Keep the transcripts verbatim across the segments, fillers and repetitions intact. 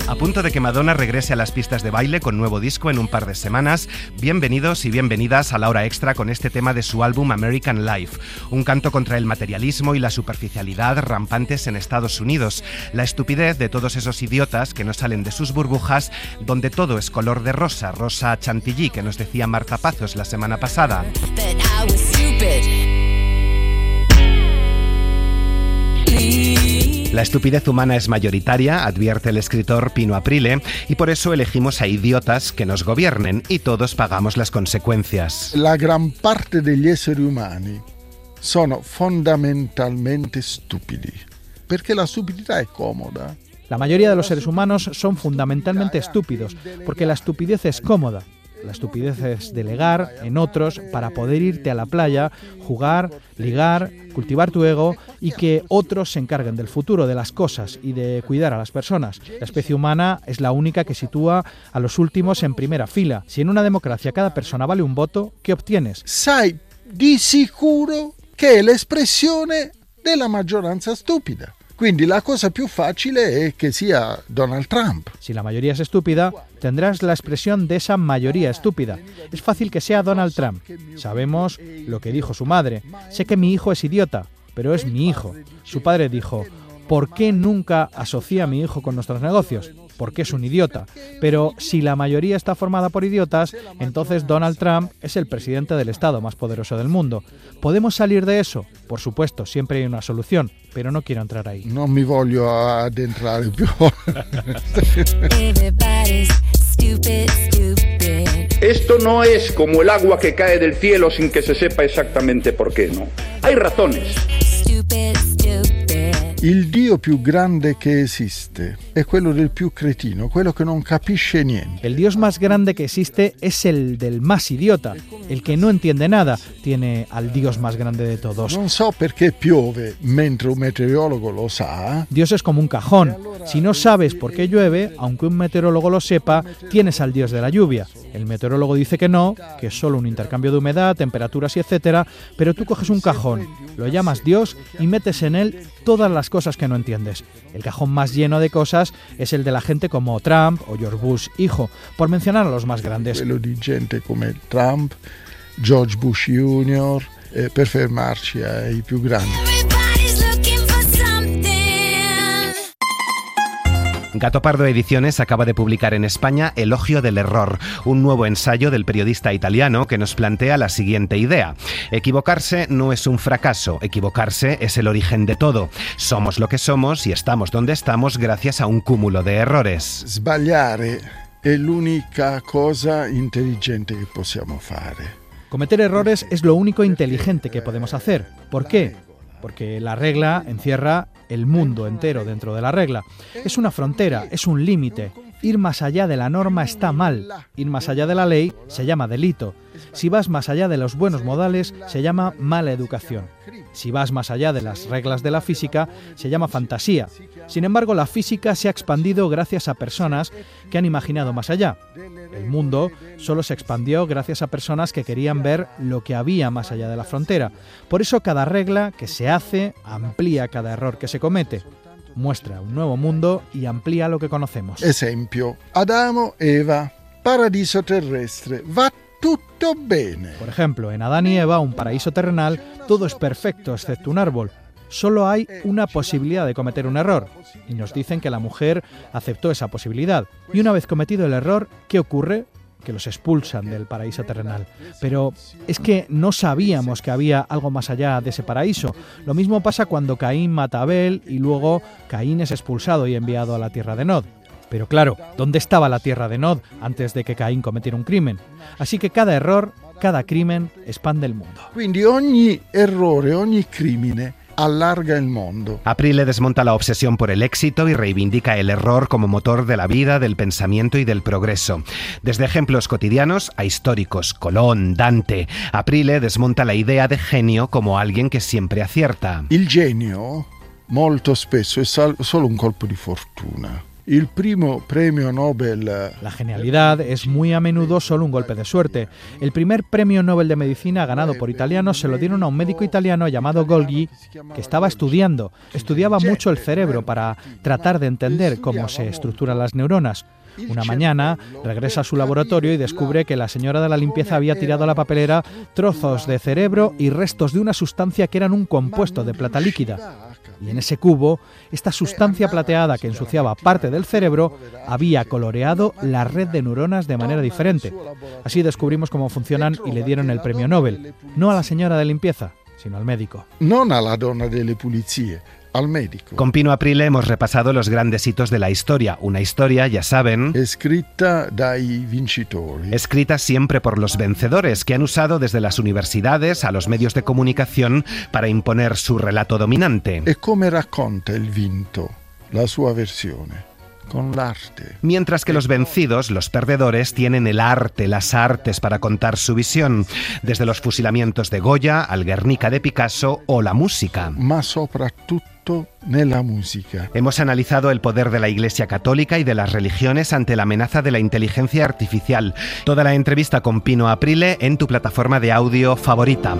A punto de que Madonna regrese a las pistas de baile con nuevo disco en un par de semanas, bienvenidos y bienvenidas a la hora extra con este tema de su álbum American Life, un canto contra el materialismo y la superficialidad rampantes en Estados Unidos, la estupidez de todos esos idiotas que no salen de sus burbujas, donde todo es color de rosa, rosa chantilly, que nos decía Marta Pazos la semana pasada. La estupidez humana es mayoritaria, advierte el escritor Pino Aprile, y por eso elegimos a idiotas que nos gobiernen y todos pagamos las consecuencias. La gran parte degli esseri umani sono fondamentalmente stupidi, perché la stupidità è comoda. La mayoría de los seres humanos son fundamentalmente estúpidos, porque la estupidez es cómoda. La estupidez es delegar en otros para poder irte a la playa, jugar, ligar, cultivar tu ego y que otros se encarguen del futuro, de las cosas y de cuidar a las personas. La especie humana es la única que sitúa a los últimos en primera fila. Si en una democracia cada persona vale un voto, ¿qué obtienes? Sai di sicuro che è l'espressione della maggioranza stupida. Quindi la cosa più facile è che sia Donald Trump. Si la mayoría es estúpida, tendrás la expresión de esa mayoría estúpida. Es fácil que sea Donald Trump. Sabemos lo que dijo su madre. Sé que mi hijo es idiota, pero es mi hijo. Su padre dijo, ¿por qué nunca asocié a mi hijo con nuestros negocios? Porque es un idiota. Pero si la mayoría está formada por idiotas, entonces Donald Trump es el presidente del Estado más poderoso del mundo. ¿Podemos salir de eso? Por supuesto, siempre hay una solución, pero no quiero entrar ahí. No me voglio adentrare più. Esto no es como el agua que cae del cielo sin que se sepa exactamente por qué, ¿no? Hay razones. Il Dio più grande che esiste è quello del più cretino, quello che non capisce niente. El Dios más grande que existe es el del más idiota, el que no entiende nada. Tiene al Dios más grande de todos. Non so perché piove, mentre un meteorólogo lo sa. Dios es como un cajón. Si no sabes por qué llueve, aunque un meteorólogo lo sepa, tienes al Dios de la lluvia. El meteorólogo dice que no, que es solo un intercambio de humedad, temperaturas y etcétera, pero tú coges un cajón, lo llamas Dios y metes en él todas las cosas que no entiendes. El cajón más lleno de cosas es el de la gente como Trump o George Bush hijo, por mencionar a los más grandes. Quello di gente come Trump, George Bush junior, eh, per fermarci ai più grandi. Gato Pardo Ediciones acaba de publicar en España Elogio del error, un nuevo ensayo del periodista italiano que nos plantea la siguiente idea. Equivocarse no es un fracaso, equivocarse es el origen de todo. Somos lo que somos y estamos donde estamos gracias a un cúmulo de errores. Sbagliare è l'unica cosa intelligente che possiamo fare. Cometer errores es lo único inteligente que podemos hacer. ¿Por qué? Porque la regla encierra el mundo entero dentro de la regla. Es una frontera, es un límite. Ir más allá de la norma está mal. Ir más allá de la ley se llama delito. Si vas más allá de los buenos modales, se llama mala educación. Si vas más allá de las reglas de la física, se llama fantasía. Sin embargo, la física se ha expandido gracias a personas que han imaginado más allá. El mundo solo se expandió gracias a personas que querían ver lo que había más allá de la frontera. Por eso cada regla que se hace amplía cada error que se comete. Muestra un nuevo mundo y amplía lo que conocemos. Esempio, Adamo, Eva, paradiso terrestre, va tutto bene. Por ejemplo, en Adán y Eva, un paraíso terrenal, todo es perfecto excepto un árbol. Solo hay una posibilidad de cometer un error. Y nos dicen que la mujer aceptó esa posibilidad. Y una vez cometido el error, ¿qué ocurre? Que los expulsan del paraíso terrenal. Pero es que no sabíamos que había algo más allá de ese paraíso. Lo mismo pasa cuando Caín mata a Abel y luego Caín es expulsado y enviado a la tierra de Nod. Pero claro, ¿dónde estaba la tierra de Nod antes de que Caín cometiera un crimen? Así que cada error, cada crimen expande el mundo. Quindi ogni errore, ogni crimine allarga el mundo. Aprile desmonta la obsesión por el éxito y reivindica el error como motor de la vida, del pensamiento y del progreso. Desde ejemplos cotidianos a históricos, Colón, Dante, Aprile desmonta la idea de genio como alguien que siempre acierta. Il genio molto spesso è solo un colpo di fortuna. Il primo premio Nobel. La genialidad es muy a menudo solo un golpe de suerte. El primer premio Nobel de Medicina ganado por italianos se lo dieron a un médico italiano llamado Golgi, que estaba estudiando. Estudiaba mucho el cerebro para tratar de entender cómo se estructuran las neuronas. Una mañana regresa a su laboratorio y descubre que la señora de la limpieza había tirado a la papelera trozos de cerebro y restos de una sustancia que eran un compuesto de plata líquida. Y en ese cubo, esta sustancia plateada que ensuciaba parte del cerebro había coloreado la red de neuronas de manera diferente. Así descubrimos cómo funcionan y le dieron el premio Nobel, no a la señora de limpieza, sino al médico. No a la donna delle pulizie. Al médico. Con Pino Aprile hemos repasado los grandes hitos de la historia. Una historia, ya saben, escrita dai vincitori. Escrita siempre por los vencedores, que han usado desde las universidades a los medios de comunicación para imponer su relato dominante. E come racconta il vinto, la sua versione. Con l'arte. Mientras que los vencidos, los perdedores, tienen el arte, las artes para contar su visión, desde los fusilamientos de Goya al Guernica de Picasso o la música. Ma soprattutto nella musica. Hemos analizado el poder de la Iglesia Católica y de las religiones ante la amenaza de la inteligencia artificial. Toda la entrevista con Pino Aprile en tu plataforma de audio favorita.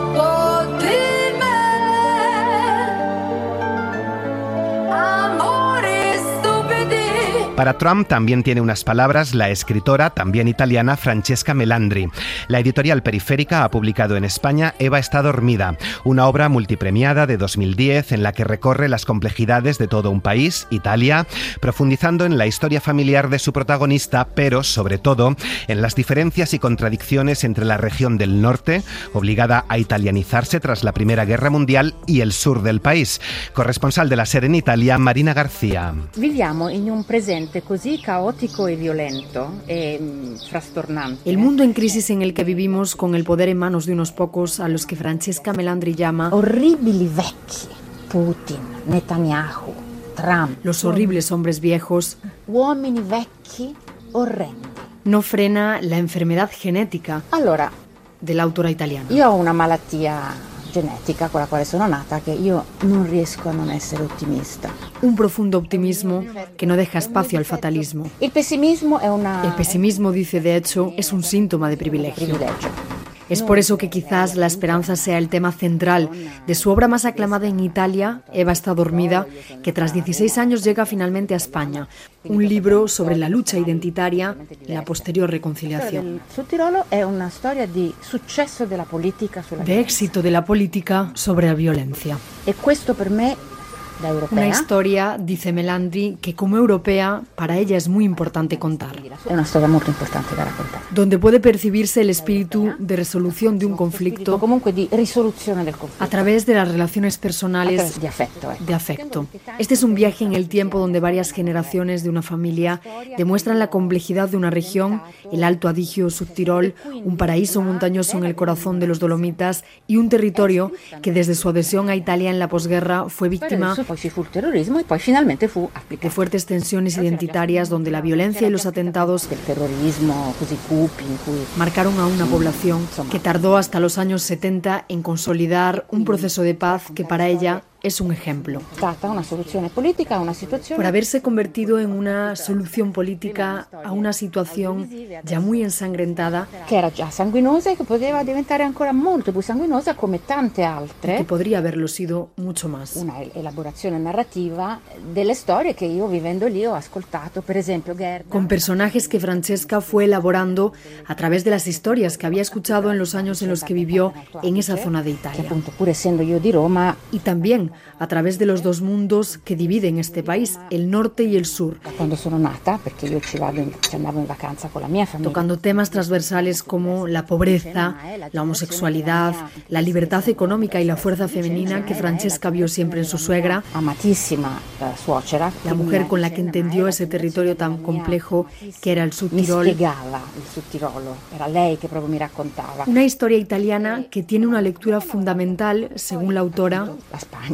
Para Trump también tiene unas palabras la escritora, también italiana, Francesca Melandri. La editorial Periférica ha publicado en España Eva está dormida, una obra multipremiada de dos mil diez en la que recorre las complejidades de todo un país, Italia, profundizando en la historia familiar de su protagonista, pero sobre todo en las diferencias y contradicciones entre la región del norte, obligada a italianizarse tras la Primera Guerra Mundial, y el sur del país. Corresponsal de la SER en Italia, Marina García. Viviamo in un presente così caótico y violento e frastornante. El mundo en crisis en el que vivimos, con el poder en manos de unos pocos, a los que Francesca Melandri llama orribili vecchi, Putin, Netanyahu, Trump. Los horribles hombres viejos. Uomini vecchi orrendi. No frena la enfermedad genética. Allora, de la autora italiana. Io ho una malattia genetica con la quale sono nata, che io non riesco a non essere ottimista. Un profundo optimismo que no deja espacio al fatalismo. El pesimismo è una... El pesimismo, dice, de hecho, es un síntoma de privilegio. privilegio. Es por eso que quizás la esperanza sea el tema central de su obra más aclamada en Italia, Eva está dormida, que tras dieciséis años llega finalmente a España. Un libro sobre la lucha identitaria y la posterior reconciliación. Sul Tirolo è una storia di successo della politica sulla de éxito de la política sobre la violencia. E questo per me, da europea, una historia, dice Melandri, que como europea para ella es muy importante contar. Es una historia muy importante da raccontare. Donde puede percibirse el espíritu de resolución de un conflicto, comunque di risoluzione del conflitto, a través de las relaciones personales de afecto, eh. de afecto. Este es un viaje en el tiempo donde varias generaciones de una familia demuestran la complejidad de una región, el Alto Adigio Subtirol, un paraíso montañoso en el corazón de los Dolomitas y un territorio que desde su adhesión a Italia en la posguerra fue víctima poi ci fu il terrorismo e poi finalmente fu de fuertes tensiones identitarias donde la violencia y los atentados del terrorismo così cupi in cui marcaron a una población que tardó hasta los años setenta en consolidar un proceso de paz que para ella es un ejemplo. Una solución política a una situación. Por haberse convertido en una solución política a una situación ya muy ensangrentada, que era già sanguinosa y que poteva diventare ancora molto più sanguinosa come tante altre, que podría haberlo sido mucho más. Una elaborazione narrativa delle storie che io vivendo lì ho ascoltato, per esempio Gerda. Con personajes que Francesca fue elaborando a través de las historias que había escuchado en los años en los que vivió en esa zona de Italia. Que appunto, pur essendo io di Roma, y también a través de los dos mundos que dividen este país, el norte y el sur. Cuando sono nata, perché io ci vado in, ci andavo in vacanza con la mia familia. Tocando temas transversales como la pobreza, la homosexualidad, la libertad económica y la fuerza femenina que Francesca vio siempre en su suegra, amatissima suocera, la mujer con la que entendió ese territorio tan complejo que era el Sudtirol. Mi spiegava il Sudtirolo, era lei che proprio mi raccontava. Una historia italiana que tiene una lectura fundamental, según la autora, la Spagna.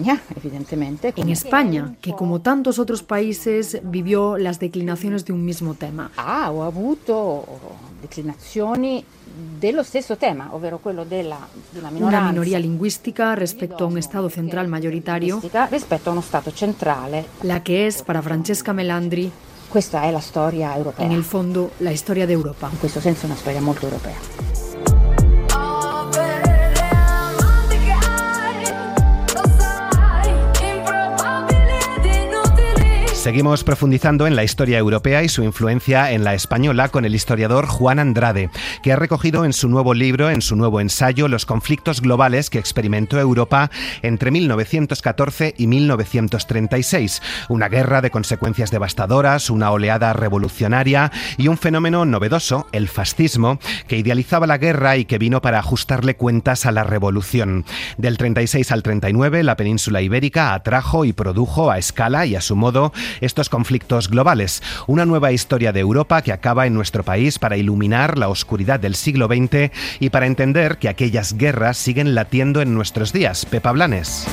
España, evidentemente. En España, que como tantos otros países vivió las declinaciones de un mismo tema. Ah, ho avuto declinazioni dello stesso tema, ovvero quello della, della minoranza. Una minoría lingüística respecto a un Estado central mayoritario, rispetto a uno Stato centrale. La que es, para Francesca Melandri, questa è la storia europea. En el fondo, la historia de Europa. In questo senso è una storia molto europea. Seguimos profundizando en la historia europea y su influencia en la española con el historiador Juan Andrade, que ha recogido en su nuevo libro, en su nuevo ensayo, los conflictos globales que experimentó Europa entre mil novecientos catorce y mil novecientos treinta y seis. Una guerra de consecuencias devastadoras, una oleada revolucionaria y un fenómeno novedoso, el fascismo, que idealizaba la guerra y que vino para ajustarle cuentas a la revolución. Del treinta y seis al treinta y nueve, la península ibérica atrajo y produjo a escala y a su modo estos conflictos globales, una nueva historia de Europa que acaba en nuestro país para iluminar la oscuridad del siglo veinte y para entender que aquellas guerras siguen latiendo en nuestros días. Pepa Blanes.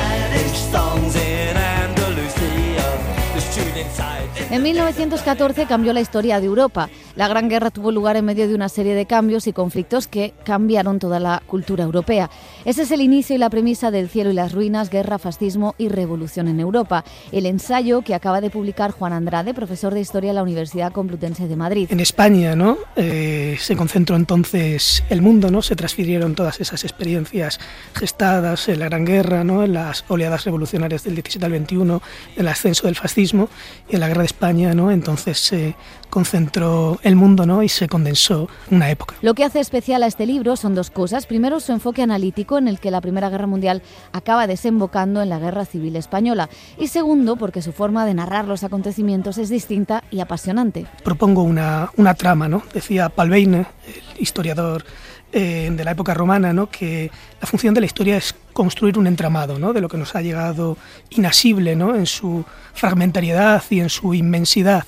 En mil novecientos catorce cambió la historia de Europa. La Gran Guerra tuvo lugar en medio de una serie de cambios y conflictos que cambiaron toda la cultura europea. Ese es el inicio y la premisa del Cielo y las ruinas, guerra, fascismo y revolución en Europa. El ensayo que acaba de publicar Juan Andrade, profesor de Historia en la Universidad Complutense de Madrid. En España, ¿no? Eh, se concentró entonces el mundo, ¿no? Se transfirieron todas esas experiencias gestadas en la Gran Guerra, ¿no? En las oleadas revolucionarias del diecisiete al veintiuno, en el ascenso del fascismo y en la Guerra de España, ¿no? Entonces se concentró el mundo, ¿no? Y se condensó una época. Lo que hace especial a este libro son dos cosas. Primero, su enfoque analítico, en el que la Primera Guerra Mundial acaba desembocando en la Guerra Civil Española. Y segundo, porque su forma de narrar los acontecimientos es distinta y apasionante. Propongo una, una trama, ¿no? Decía Palbeine, el historiador eh, de la época romana, ¿no? Que la función de la historia es construir un entramado, ¿no? De lo que nos ha llegado inasible, ¿no? En su fragmentariedad y en su inmensidad.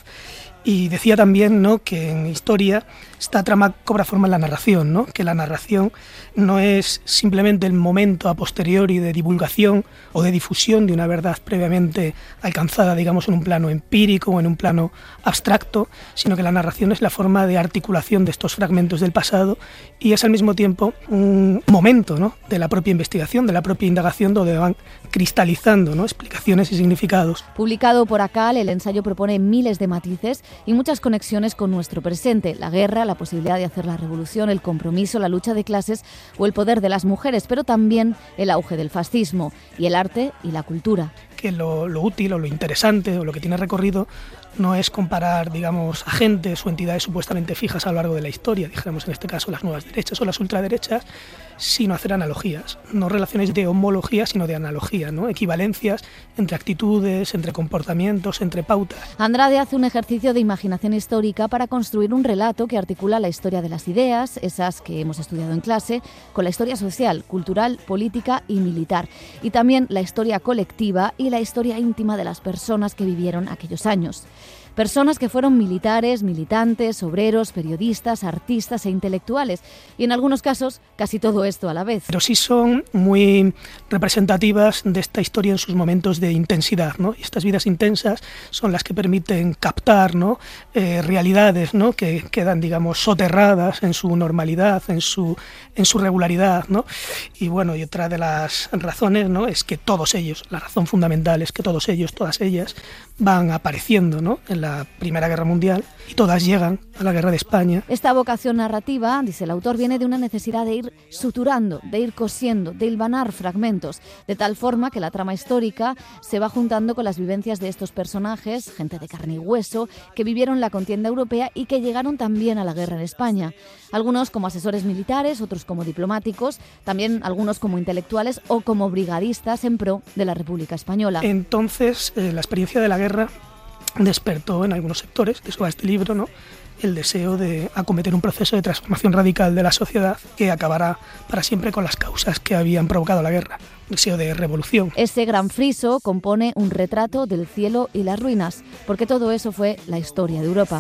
Y decía también, ¿no? Que en historia esta trama cobra forma en la narración, ¿no? Que la narración no es simplemente el momento a posteriori de divulgación o de difusión de una verdad previamente alcanzada, digamos, en un plano empírico o en un plano abstracto, sino que la narración es la forma de articulación de estos fragmentos del pasado y es al mismo tiempo un momento, ¿no? De la propia investigación, de la propia indagación, donde van cristalizando, ¿no? Explicaciones y significados. Publicado por ACAL, el ensayo propone miles de matices y muchas conexiones con nuestro presente, la guerra, la posibilidad de hacer la revolución, el compromiso, la lucha de clases o el poder de las mujeres, pero también el auge del fascismo y el arte y la cultura. Que lo, lo útil o lo interesante o lo que tiene recorrido no es comparar, digamos, agentes o entidades supuestamente fijas a lo largo de la historia, dijéramos en este caso las nuevas derechas o las ultraderechas, sino hacer analogías, no relaciones de homología, sino de analogía, ¿no? Equivalencias entre actitudes, entre comportamientos, entre pautas. Andrade hace un ejercicio de imaginación histórica para construir un relato que articula la historia de las ideas, esas que hemos estudiado en clase, con la historia social, cultural, política y militar, y también la historia colectiva y la historia íntima de las personas que vivieron aquellos años. Personas que fueron militares, militantes, obreros, periodistas, artistas e intelectuales, y en algunos casos casi todo esto a la vez. Pero sí son muy representativas de esta historia en sus momentos de intensidad, ¿no? Y estas vidas intensas son las que permiten captar, ¿no? eh, realidades, ¿no? Que quedan, digamos, soterradas en su normalidad, en su, en su regularidad, ¿no? Y bueno, y otra de las razones, ¿no? Es que todos ellos, la razón fundamental es que todos ellos, todas ellas, van apareciendo, ¿no? En la Primera Guerra Mundial y todas llegan a la Guerra de España. Esta vocación narrativa, dice el autor, viene de una necesidad de ir suturando, de ir cosiendo, de hilvanar fragmentos, de tal forma que la trama histórica se va juntando con las vivencias de estos personajes, gente de carne y hueso, que vivieron la contienda europea y que llegaron también a la guerra en España. Algunos como asesores militares, otros como diplomáticos, también algunos como intelectuales o como brigadistas en pro de la República Española. Entonces, eh, la experiencia de la guerra despertó en algunos sectores, de eso va este libro, ¿no? El deseo de acometer un proceso de transformación radical de la sociedad que acabará para siempre con las causas que habían provocado la guerra, deseo de revolución. Ese gran friso compone un retrato del cielo y las ruinas, porque todo eso fue la historia de Europa.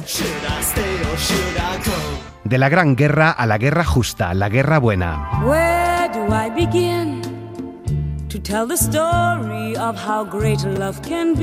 De la Gran Guerra a la Guerra Justa, la Guerra Buena. Where do I begin to tell the story of how great love can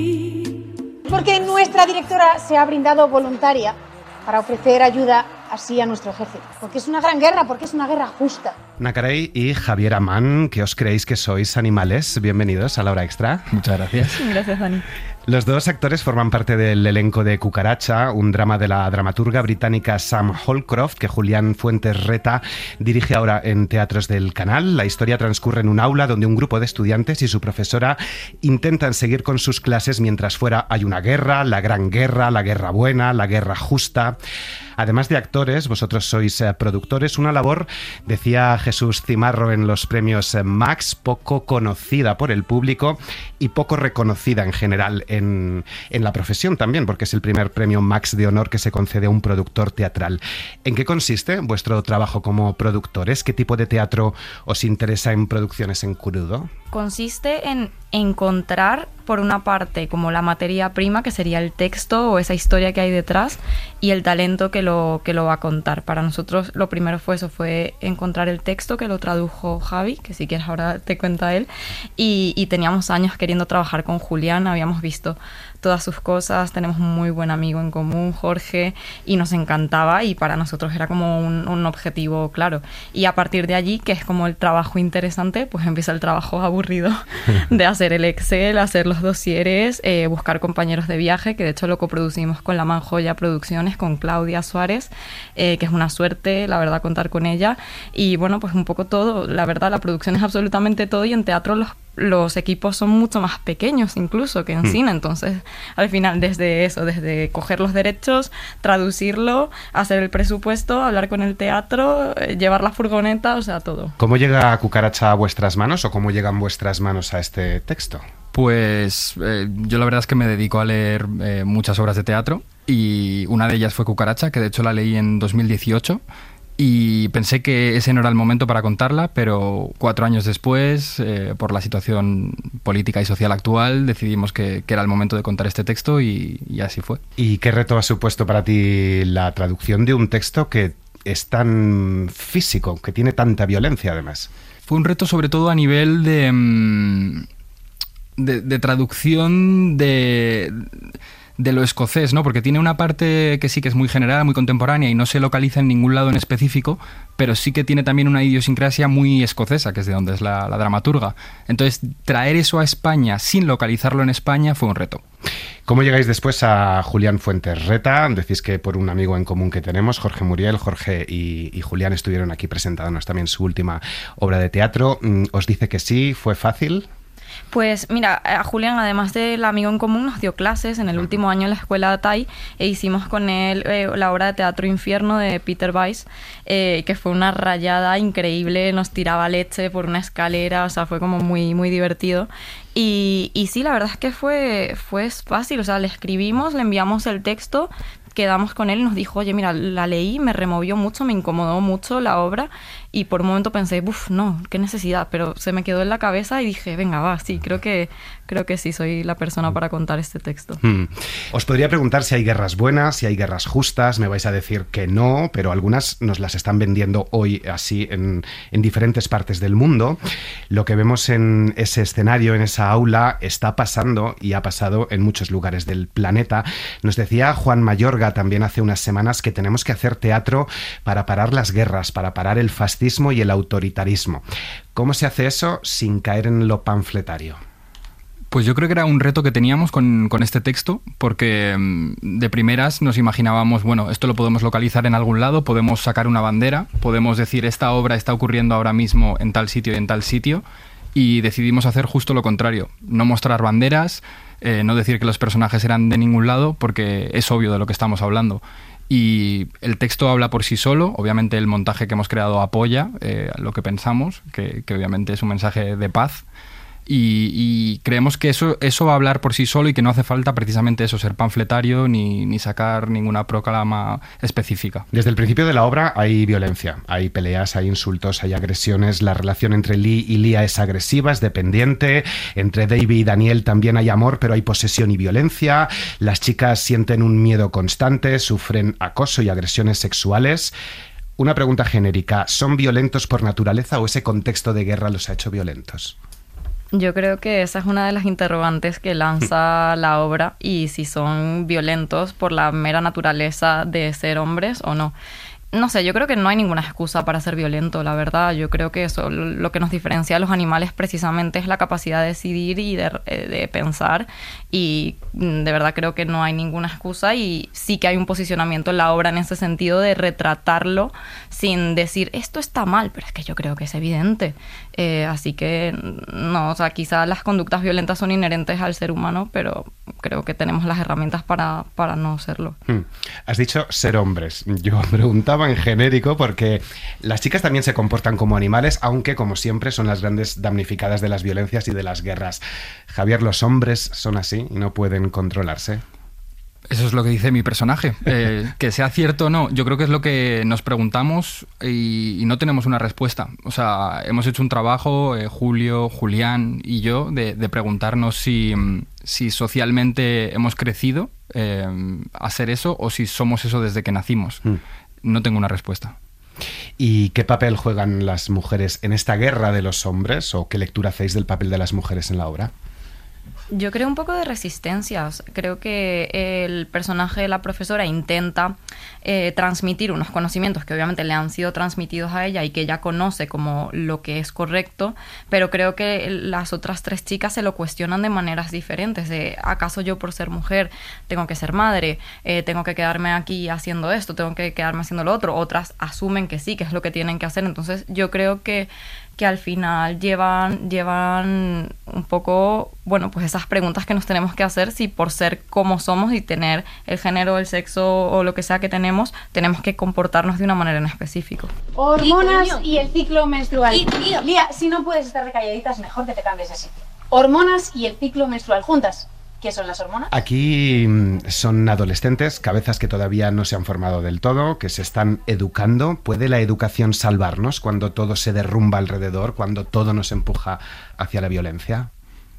be. Porque nuestra directora se ha brindado voluntaria para ofrecer ayuda así a nuestro ejército. Porque es una gran guerra, porque es una guerra justa. Nacarey y Javier Amán, ¿qué os creéis que sois animales? Bienvenidos a La Hora Extra. Muchas gracias. Gracias, Dani. Los dos actores forman parte del elenco de Cucaracha, un drama de la dramaturga británica Sam Holcroft que Julián Fuentes Reta dirige ahora en teatros del canal. La historia transcurre en un aula donde un grupo de estudiantes y su profesora intentan seguir con sus clases mientras fuera hay una guerra, la gran guerra, la guerra buena, la guerra justa. Además de actores, vosotros sois eh, productores, una labor, decía Jesús Cimarro en los premios Max, poco conocida por el público y poco reconocida en general en, en la profesión también, porque es el primer premio Max de honor que se concede a un productor teatral. ¿En qué consiste vuestro trabajo como productores? ¿Qué tipo de teatro os interesa en producciones en crudo? Consiste en encontrar, por una parte, como la materia prima, que sería el texto o esa historia que hay detrás, y el talento que lo, que lo va a contar. Para nosotros lo primero fue eso, fue encontrar el texto, que lo tradujo Javi, que si quieres ahora te cuenta él, y, y teníamos años queriendo trabajar con Julián, habíamos visto todas sus cosas, tenemos un muy buen amigo en común, Jorge, y nos encantaba, y para nosotros era como un, un objetivo claro. Y a partir de allí, que es como el trabajo interesante, pues empieza el trabajo aburrido de hacer el Excel, hacer los dosieres, eh, buscar compañeros de viaje, que de hecho lo coproducimos con La Manjoya Producciones, con Claudia Suárez, eh, que es una suerte, la verdad, contar con ella. Y bueno, pues un poco todo, la verdad, la producción es absolutamente todo, y en teatro los los equipos son mucho más pequeños incluso que en mm. cine, entonces al final desde eso, desde coger los derechos, traducirlo, hacer el presupuesto, hablar con el teatro, llevar la furgoneta, o sea, todo. ¿Cómo llega Cucaracha a vuestras manos o cómo llegan vuestras manos a este texto? Pues eh, yo la verdad es que me dedico a leer eh, muchas obras de teatro, y una de ellas fue Cucaracha, que de hecho la leí en dos mil dieciocho. Y pensé que ese no era el momento para contarla, pero cuatro años después, eh, por la situación política y social actual, decidimos que, que era el momento de contar este texto, y, y así fue. ¿Y qué reto ha supuesto para ti la traducción de un texto que es tan físico, que tiene tanta violencia además? Fue un reto sobre todo a nivel de, de, de traducción de... de lo escocés, ¿no? Porque tiene una parte que sí que es muy general, muy contemporánea y no se localiza en ningún lado en específico, pero sí que tiene también una idiosincrasia muy escocesa, que es de donde es la, la dramaturga. Entonces, traer eso a España sin localizarlo en España fue un reto. ¿Cómo llegáis después a Julián Fuentes Reta? Decís que por un amigo en común que tenemos, Jorge Muriel. Jorge y, y Julián estuvieron aquí presentándonos también su última obra de teatro. ¿Os dice que sí? ¿Fue fácil? Pues mira, a Julián, además del amigo en común, nos dio clases en el último año en la escuela de T A I, e hicimos con él eh, la obra de teatro Infierno de Peter Weiss, eh, que fue una rayada increíble, nos tiraba leche por una escalera, o sea, fue como muy, muy divertido. Y, y sí, la verdad es que fue, fue fácil, o sea, le escribimos, le enviamos el texto, quedamos con él y nos dijo, oye, mira, la leí, me removió mucho, me incomodó mucho la obra, y por un momento pensé, uff, no, qué necesidad, pero se me quedó en la cabeza y dije, venga, va, sí, creo que, creo que sí, soy la persona para contar este texto. Hmm. Os podría preguntar si hay guerras buenas, si hay guerras justas, me vais a decir que no, pero algunas nos las están vendiendo hoy así en, en diferentes partes del mundo. Lo que vemos en ese escenario, en esa aula, está pasando y ha pasado en muchos lugares del planeta. Nos decía Juan Mayorga también hace unas semanas que tenemos que hacer teatro para parar las guerras, para parar el fascismo y el autoritarismo. ¿Cómo se hace eso sin caer en lo panfletario? Pues yo creo que era un reto que teníamos con, con este texto, porque de primeras nos imaginábamos, bueno, esto lo podemos localizar en algún lado, podemos sacar una bandera, podemos decir esta obra está ocurriendo ahora mismo en tal sitio y en tal sitio, y decidimos hacer justo lo contrario, no mostrar banderas, eh, no decir que los personajes eran de ningún lado, porque es obvio de lo que estamos hablando. Y el texto habla por sí solo, obviamente el montaje que hemos creado apoya eh, lo que pensamos, que, que obviamente es un mensaje de paz, y, y creemos que eso, eso va a hablar por sí solo y que no hace falta precisamente eso, ser panfletario ni, ni sacar ninguna proclama específica. Desde el principio de la obra hay violencia, hay peleas, hay insultos, hay agresiones, la relación entre Lee y Lía es agresiva, es dependiente, entre David y Daniel también hay amor, pero hay posesión y violencia, las chicas sienten un miedo constante, sufren acoso y agresiones sexuales. Una pregunta genérica, ¿son violentos por naturaleza o ese contexto de guerra los ha hecho violentos? Yo creo que esa es una de las interrogantes que lanza la obra, y si son violentos por la mera naturaleza de ser hombres o no. No sé, yo creo que no hay ninguna excusa para ser violento, la verdad. Yo creo que eso, lo que nos diferencia a los animales precisamente es la capacidad de decidir y de, de pensar, y de verdad creo que no hay ninguna excusa, y sí que hay un posicionamiento en la obra en ese sentido de retratarlo sin decir esto está mal, pero es que yo creo que es evidente. Eh, así que no, o sea, quizás las conductas violentas son inherentes al ser humano, pero creo que tenemos las herramientas para, para no serlo. Hmm. Has dicho ser hombres. Yo preguntaba en genérico porque las chicas también se comportan como animales, aunque como siempre son las grandes damnificadas de las violencias y de las guerras. Javier, ¿los hombres son así y no pueden controlarse? Eso es lo que dice mi personaje. Eh, que sea cierto o no, yo creo que es lo que nos preguntamos y, y no tenemos una respuesta. O sea, hemos hecho un trabajo, eh, Julio, Julián y yo, de, de preguntarnos si, si socialmente hemos crecido eh, a ser eso o si somos eso desde que nacimos. Mm. No tengo una respuesta. ¿Y qué papel juegan las mujeres en esta guerra de los hombres? ¿O qué lectura hacéis del papel de las mujeres en la obra? Yo creo un poco de resistencias. Creo que el personaje de la profesora intenta eh, transmitir unos conocimientos que obviamente le han sido transmitidos a ella y que ella conoce como lo que es correcto, pero creo que las otras tres chicas se lo cuestionan de maneras diferentes. De, ¿acaso yo por ser mujer tengo que ser madre? Eh, ¿Tengo que quedarme aquí haciendo esto? ¿Tengo que quedarme haciendo lo otro? Otras asumen que sí, que es lo que tienen que hacer. Entonces yo creo que que al final llevan, llevan un poco, bueno, pues esas preguntas que nos tenemos que hacer, si por ser como somos y tener el género, el sexo o lo que sea que tenemos, tenemos que comportarnos de una manera en específico. Hormonas y el ciclo menstrual. Lía, si no puedes estar recalladitas, mejor que te cambies de sitio. Hormonas y el ciclo menstrual juntas. ¿Qué son las hormonas? Aquí son adolescentes, cabezas que todavía no se han formado del todo, que se están educando. ¿Puede la educación salvarnos cuando todo se derrumba alrededor, cuando todo nos empuja hacia la violencia?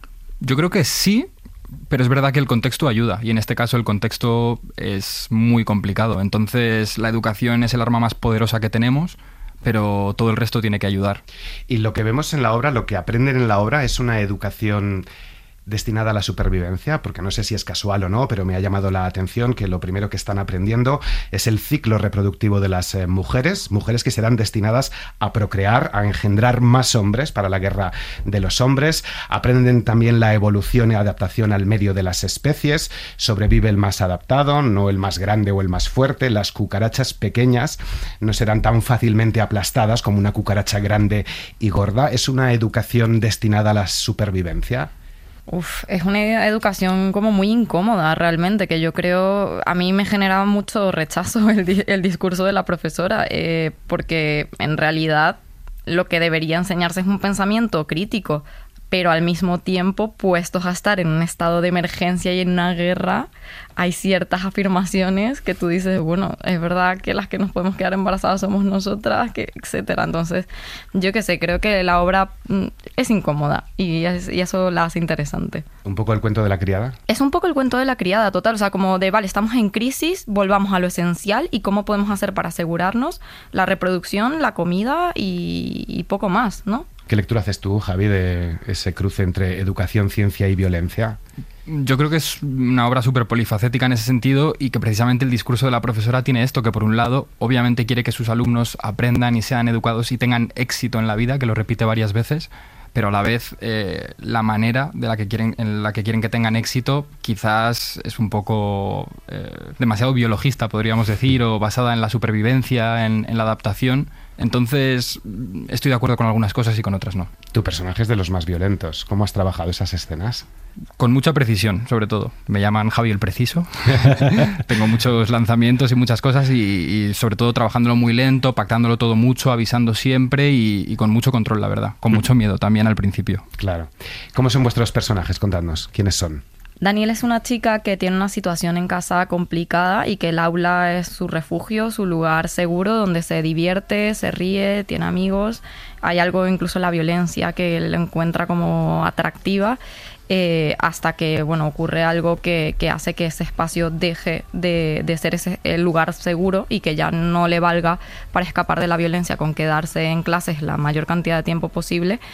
Yo creo que sí, pero es verdad que el contexto ayuda, y en este caso el contexto es muy complicado. Entonces la educación es el arma más poderosa que tenemos, pero todo el resto tiene que ayudar. Y lo que vemos en la obra, lo que aprenden en la obra, es una educación destinada a la supervivencia, porque no sé si es casual o no, pero me ha llamado la atención que lo primero que están aprendiendo es el ciclo reproductivo de las eh, mujeres, mujeres que serán destinadas a procrear, a engendrar más hombres para la guerra de los hombres. Aprenden también la evolución y adaptación al medio de las especies, sobrevive el más adaptado, no el más grande o el más fuerte. Las cucarachas pequeñas no serán tan fácilmente aplastadas como una cucaracha grande y gorda. ¿Es una educación destinada a la supervivencia? Uf, es una educación como muy incómoda realmente, que yo creo, a mí me generaba mucho rechazo el, di- el discurso de la profesora, eh, porque en realidad lo que debería enseñarse es un pensamiento crítico, pero al mismo tiempo, puestos a estar en un estado de emergencia y en una guerra, hay ciertas afirmaciones que tú dices, bueno, es verdad que las que nos podemos quedar embarazadas somos nosotras, que etcétera. Entonces, yo qué sé, creo que la obra mm, es incómoda y, es, y eso la hace interesante. ¿Un poco el cuento de la criada? Es un poco el cuento de la criada, total. O sea, como de, vale, estamos en crisis, volvamos a lo esencial y cómo podemos hacer para asegurarnos la reproducción, la comida y, y poco más, ¿no? ¿Qué lectura haces tú, Javi, de ese cruce entre educación, ciencia y violencia? Yo creo que es una obra súper polifacética en ese sentido, y que precisamente el discurso de la profesora tiene esto, que por un lado obviamente quiere que sus alumnos aprendan y sean educados y tengan éxito en la vida, que lo repite varias veces, pero a la vez eh, la manera de la que quieren, en la que quieren que tengan éxito quizás es un poco eh, demasiado biologista, podríamos decir, o basada en la supervivencia, en, en la adaptación. Entonces, estoy de acuerdo con algunas cosas y con otras no. Tu personaje es de los más violentos. ¿Cómo has trabajado esas escenas? Con mucha precisión, sobre todo. Me llaman Javi el Preciso. Tengo muchos lanzamientos y muchas cosas y, y sobre todo trabajándolo muy lento, pactándolo todo mucho, avisando siempre y, y con mucho control, la verdad. Con mucho miedo también al principio. Claro. ¿Cómo son vuestros personajes? Contadnos. ¿Quiénes son? Daniel es una chica que tiene una situación en casa complicada y que el aula es su refugio, su lugar seguro donde se divierte, se ríe, tiene amigos. Hay algo, incluso la violencia, que él encuentra como atractiva, eh, hasta que bueno, ocurre algo que, que hace que ese espacio deje de, de ser ese, el lugar seguro y que ya no le valga para escapar de la violencia con quedarse en clases la mayor cantidad de tiempo posible.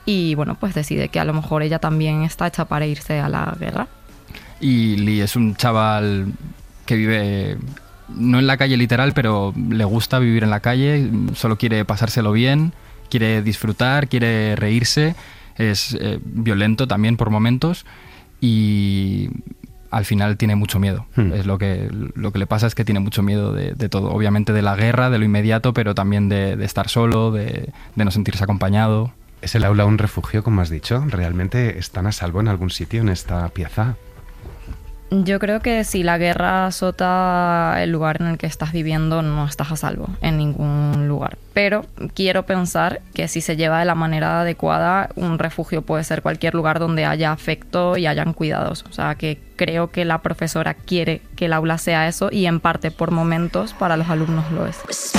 y bueno, pues decide que a lo mejor ella también está hecha para irse a la guerra. Y Lee es un chaval que vive, no en la calle literal, pero le gusta vivir en la calle, solo quiere pasárselo bien, quiere disfrutar, quiere reírse, es eh, violento también por momentos y al final tiene mucho miedo. Hmm. Es lo que, lo que le pasa es que tiene mucho miedo de, de todo, obviamente de la guerra, de lo inmediato, pero también de, de estar solo, de, de no sentirse acompañado. ¿Es el aula un refugio, como has dicho? ¿Realmente están a salvo en algún sitio en esta pieza? Yo creo que si la guerra azota el lugar en el que estás viviendo, no estás a salvo en ningún lugar. Pero quiero pensar que si se lleva de la manera adecuada, un refugio puede ser cualquier lugar donde haya afecto y hayan cuidados. O sea, que creo que la profesora quiere que el aula sea eso y en parte por momentos para los alumnos lo es.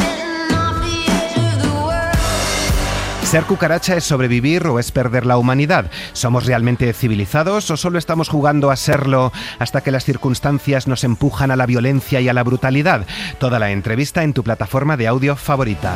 ¿Ser cucaracha es sobrevivir o es perder la humanidad? ¿Somos realmente civilizados o solo estamos jugando a serlo hasta que las circunstancias nos empujan a la violencia y a la brutalidad? Toda la entrevista en tu plataforma de audio favorita.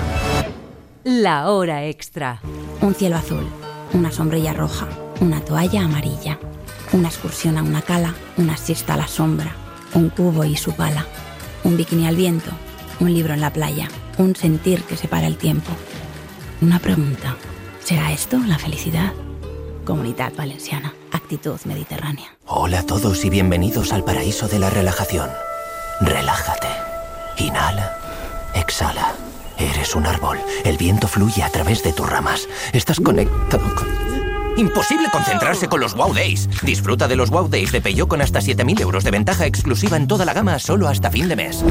La hora extra. Un cielo azul, una sombrilla roja, una toalla amarilla, una excursión a una cala, una siesta a la sombra, un cubo y su pala, un bikini al viento, un libro en la playa, un sentir que separa el tiempo. Una pregunta, ¿será esto la felicidad? Comunidad Valenciana, actitud mediterránea. Hola a todos y bienvenidos al paraíso de la relajación. Relájate. Inhala, exhala. Eres un árbol. El viento fluye a través de tus ramas. Estás conectado con... Imposible concentrarse con los Wow Days. Disfruta de los Wow Days de Peugeot con hasta siete mil euros de ventaja exclusiva en toda la gama solo hasta fin de mes.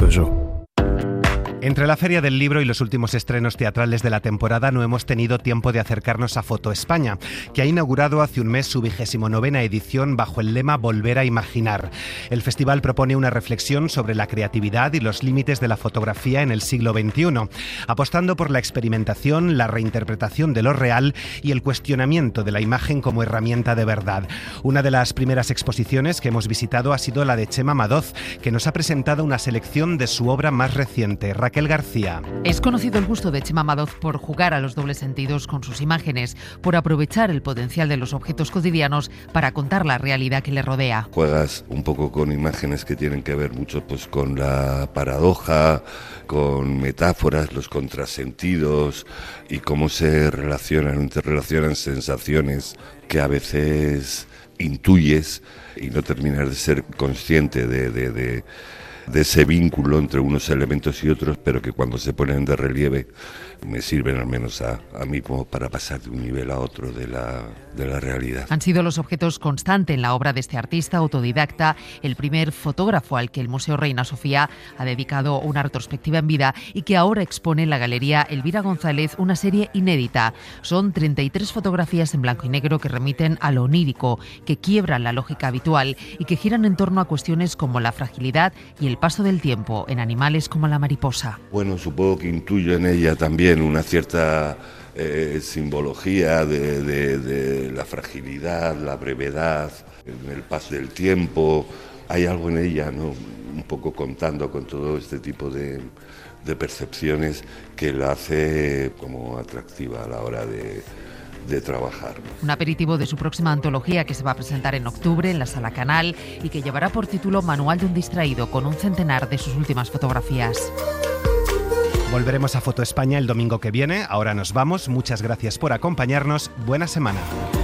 Entre la Feria del Libro y los últimos estrenos teatrales de la temporada no hemos tenido tiempo de acercarnos a Foto España, que ha inaugurado hace un mes su vigésimo novena edición bajo el lema Volver a Imaginar. El festival propone una reflexión sobre la creatividad y los límites de la fotografía en el siglo veintiuno, apostando por la experimentación, la reinterpretación de lo real y el cuestionamiento de la imagen como herramienta de verdad. Una de las primeras exposiciones que hemos visitado ha sido la de Chema Madoz, que nos ha presentado una selección de su obra más reciente, Raquel García. Es conocido el gusto de Chema Madoz por jugar a los dobles sentidos con sus imágenes, por aprovechar el potencial de los objetos cotidianos para contar la realidad que le rodea. Juegas un poco con imágenes que tienen que ver mucho pues, con la paradoja, con metáforas, los contrasentidos y cómo se relacionan, interrelacionan sensaciones que a veces intuyes y no terminas de ser consciente de... de, de de ese vínculo entre unos elementos y otros, pero que cuando se ponen de relieve me sirven al menos a, a mí como para pasar de un nivel a otro de la, de la realidad. Han sido los objetos constante en la obra de este artista autodidacta, el primer fotógrafo al que el Museo Reina Sofía ha dedicado una retrospectiva en vida y que ahora expone en la Galería Elvira González una serie inédita. Son treinta y tres fotografías en blanco y negro que remiten a lo onírico, que quiebran la lógica habitual y que giran en torno a cuestiones como la fragilidad y el paso del tiempo en animales como la mariposa. Bueno, supongo que intuyo en ella también una cierta eh, simbología de, de, de la fragilidad, la brevedad, en el paso del tiempo. Hay algo en ella, ¿no? Un poco contando con todo este tipo de, de percepciones que la hace como atractiva a la hora de, de trabajar. Un aperitivo de su próxima antología que se va a presentar en octubre en la Sala Canal y que llevará por título Manual de un distraído, con un centenar de sus últimas fotografías. Volveremos a Foto España el domingo que viene. Ahora nos vamos. Muchas gracias por acompañarnos. Buena semana.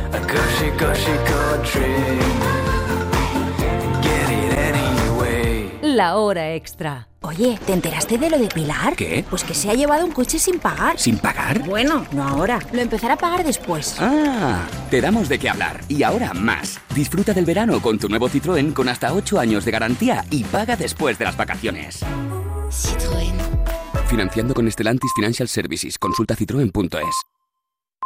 La hora extra. Oye, ¿te enteraste de lo de Pilar? ¿Qué? Pues que se ha llevado un coche sin pagar. ¿Sin pagar? Bueno, no ahora. Lo empezará a pagar después. Ah, te damos de qué hablar. Y ahora más. Disfruta del verano con tu nuevo Citroën con hasta ocho años de garantía y paga después de las vacaciones. Citroën. Financiando con Stellantis Financial Services. Consulta citroen punto es.